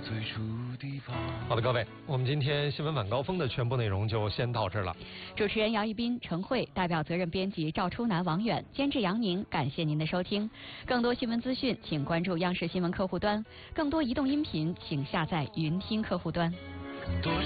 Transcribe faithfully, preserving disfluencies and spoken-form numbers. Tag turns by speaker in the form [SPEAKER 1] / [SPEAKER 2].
[SPEAKER 1] 最初地方。
[SPEAKER 2] 好的，各位，我们今天新闻晚高峰的全部内容就先到这儿了。
[SPEAKER 3] 主持人姚一斌、陈慧，代表责任编辑赵初南、王远，监制杨宁，感谢您的收听。更多新闻资讯，请关注央视新闻客户端；更多移动音频，请下载云听客户端。
[SPEAKER 1] 多